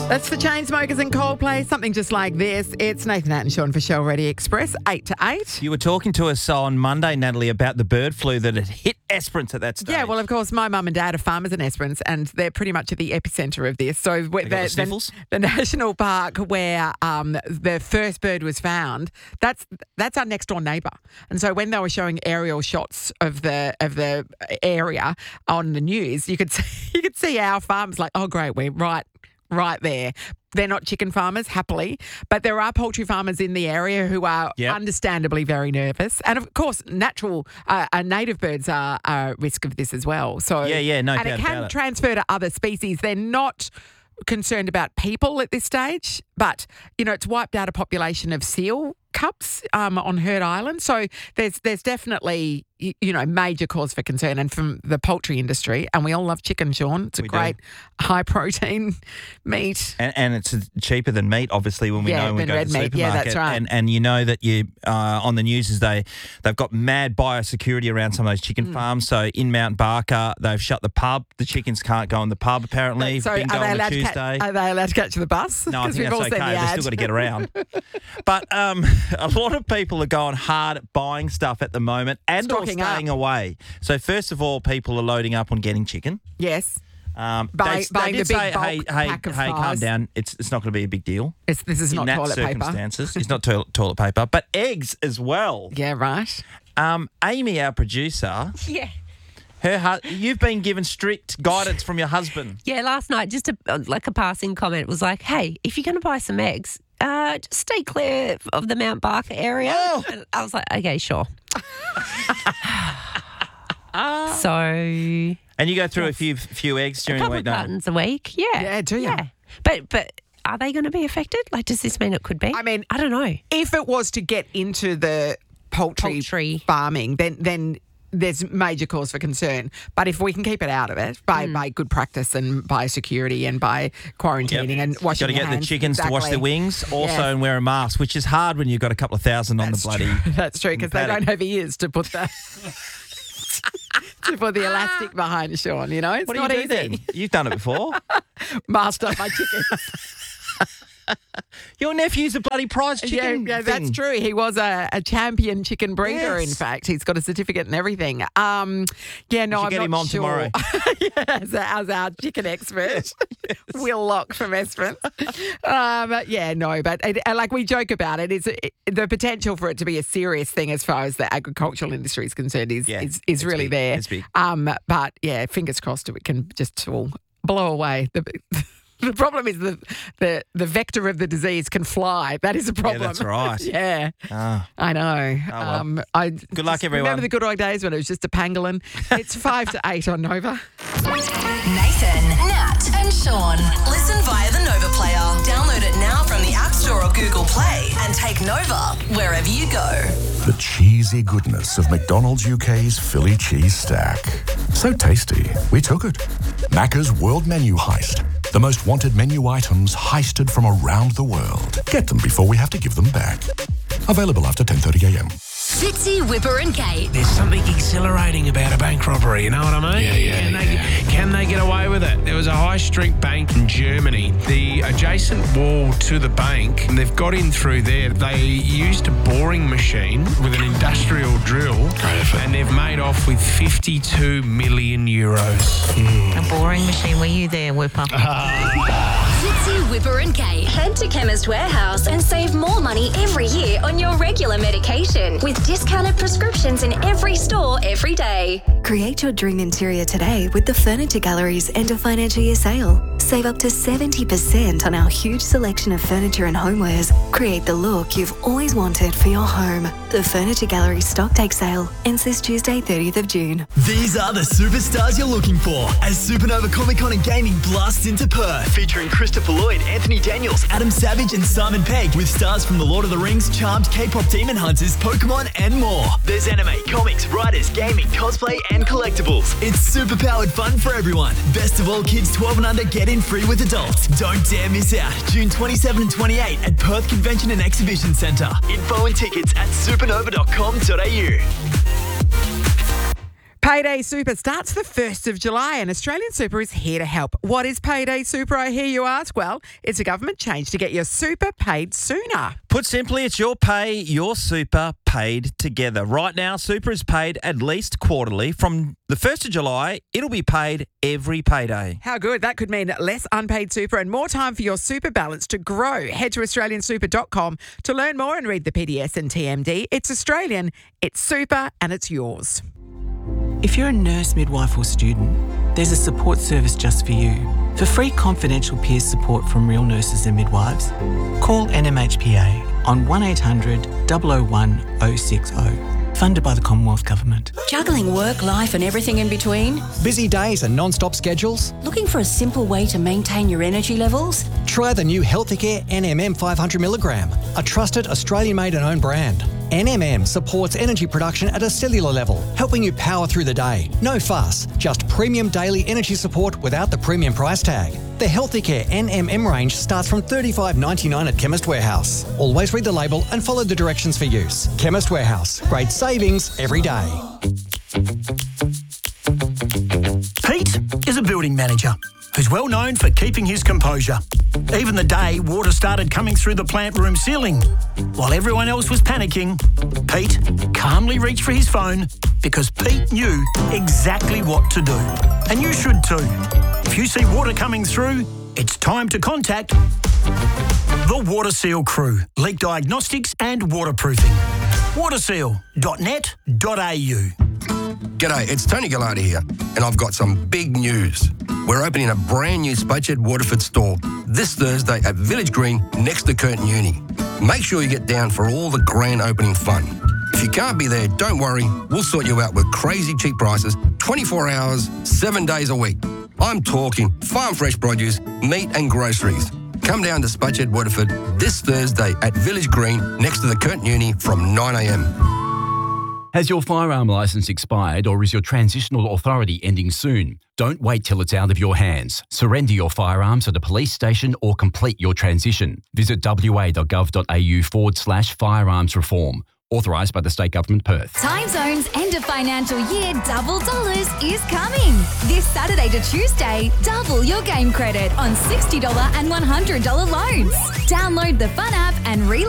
That's the Chainsmokers and Coldplay, something just like this. It's Nathan Hatt and Sean for Shell Ready Express, 8 to 8. You were talking to us on Monday, Natalie, about the bird flu that had hit Esperance at that stage. Yeah, well, of course, my mum and dad are farmers in Esperance, and they're pretty much at the epicentre of this. So the national park where the first bird was found, that's our next door neighbour. And so when they were showing aerial shots of the area on the news, you could see our farms like, oh great, we're right there. They're not chicken farmers, happily, but there are poultry farmers in the area who are understandably very nervous. And of course, native birds are at risk of this as well. So no doubt about it. And it can transfer to other species. They're not concerned about people at this stage, but it's wiped out a population of seal cups on Heard Island. So there's definitely major cause for concern, and from the poultry industry, and we all love chicken, Sean. It's a great high protein meat, and it's cheaper than meat, obviously, when we go to the supermarket. Yeah, that's right. And you know that you on the news is they've got mad biosecurity around some of those chicken farms. So in Mount Barker, they've shut the pub. The chickens can't go in the pub apparently. So Bingo on the Tuesday. Are they allowed to catch the bus? No, I think that's okay. They've still got to get around. But a lot of people are going hard at buying stuff at the moment and staying away. So first of all, people are loading up on getting chicken. Yes. Buying the big bulk pack of fries. Calm down. It's not going to be a big deal. This is not toilet paper. In that circumstances, it's not toilet paper, but eggs as well. Yeah, right. Amy, our producer. Yeah. You've been given strict guidance from your husband. Yeah, last night, just a passing comment was like, hey, if you're going to buy some eggs, just stay clear of the Mount Barker area. Oh. And I was like, okay, sure. So... And you go through a few eggs during the week, don't you? A couple of cartons a week, yeah. Yeah, do you? Yeah. But are they going to be affected? Like, does this mean it could be? I mean, I don't know. If it was to get into the poultry farming, then there's major cause for concern. But if we can keep it out of it by good practice and by security and by quarantining and washing your hands. Got to get the chickens to wash their wings also and wear a mask, which is hard when you've got a couple of thousand on the bloody... That's true, because they don't have ears to put the... to put the elastic behind, Sean, It's what not do you easy. do then? You've done it before. Masked up my chickens. Your nephew's a bloody prize chicken. Yeah, that's true. He was a champion chicken breeder, Yes. in fact. He's got a certificate and everything. I'm get not him on sure. tomorrow. as our chicken expert. Will Lock from Esperance. But we joke about it. The potential for it to be a serious thing as far as the agricultural industry is concerned is really big. there. It's big. But yeah, fingers crossed it can just all blow away. The problem is the vector of the disease can fly. That is a problem. Yeah, that's right. Yeah. I know. Good luck, everyone. Remember the good old days when it was just a pangolin? It's 5 to 8 on Nova. Nathan, Nat and Sean. Listen via the Nova player. Download it now from the App Store or Google Play and take Nova wherever you go. The cheesy goodness of McDonald's UK's Philly cheese stack. So tasty, we took it. Macca's World Menu Heist. The most wanted menu items heisted from around the world. Get them before we have to give them back. Available after 10:30 a.m. Fitzy, Whipper and Kate. There's something exhilarating about a bank robbery, you know what I mean? Can they get away with it? There was a high street bank in Germany. The adjacent wall to the bank, and they've got in through there. They used a boring machine with an industrial drill, and they've made off with 52 million euros. A boring machine. Were you there, Whipper? Fitzy, Whipper and Kate. Head to Chemist Warehouse and save more money every year on your regular medication with discounted prescriptions in every store every day. Create your dream interior today with the Furniture Gallery's end of financial year sale. Save up to 70% on our huge selection of furniture and homewares. Create the look you've always wanted for your home. The Furniture Gallery stock take sale ends this Tuesday, 30th of June. These are the superstars you're looking for as Supernova Comic Con and Gaming blasts into Perth, featuring Christopher Lloyd, Anthony Daniels, Adam Savage and Simon Pegg, with stars from The Lord of the Rings, Charmed, K-pop Demon Hunters, Pokemon and more. There's anime, comics, writers, gaming, cosplay and collectibles. It's super powered fun for everyone. Best of all, kids 12 and under get in free with adults. Don't dare miss out. June 27 and 28 at Perth Convention and Exhibition Centre. Info and tickets at supernova.com.au. Payday Super starts the 1st of July and Australian Super is here to help. What is Payday Super, I hear you ask? Well, it's a government change to get your super paid sooner. Put simply, it's your pay, your super paid together. Right now, super is paid at least quarterly. From the 1st of July, it'll be paid every payday. How good. That could mean less unpaid super and more time for your super balance to grow. Head to australiansuper.com to learn more and read the PDS and TMD. It's Australian, it's super, and it's yours. If you're a nurse, midwife or student, there's a support service just for you. For free confidential peer support from real nurses and midwives, call NMHPA on 1800 001 060. Funded by the Commonwealth Government. Juggling work, life and everything in between? Busy days and non-stop schedules? Looking for a simple way to maintain your energy levels? Try the new Healthicare NMM 500mg, a trusted Australian-made and owned brand. NMM supports energy production at a cellular level, helping you power through the day. No fuss, just premium daily energy support without the premium price tag. The Healthicare NMM range starts from $35.99 at Chemist Warehouse. Always read the label and follow the directions for use. Chemist Warehouse, great savings every day. Pete is a building manager who's well known for keeping his composure. Even the day water started coming through the plant room ceiling. While everyone else was panicking, Pete calmly reached for his phone because Pete knew exactly what to do. And you should too. If you see water coming through, it's time to contact the WaterSeal crew. Leak diagnostics and waterproofing. waterseal.net.au. G'day, it's Tony Gallardi here, and I've got some big news. We're opening a brand new Spudshed Waterford store this Thursday at Village Green next to Curtin Uni. Make sure you get down for all the grand opening fun. If you can't be there, don't worry, we'll sort you out with crazy cheap prices, 24 hours, 7 days a week. I'm talking farm fresh produce, meat and groceries. Come down to Spudshed Waterford this Thursday at Village Green next to the Curtin Uni from 9 a.m. Has your firearm licence expired or is your transitional authority ending soon? Don't wait till it's out of your hands. Surrender your firearms at a police station or complete your transition. Visit wa.gov.au/firearms reform. Authorised by the State Government, Perth. Time Zone's end of financial year double dollars is coming. This Saturday to Tuesday, double your game credit on $60 and $100 loans. Download the Fun app and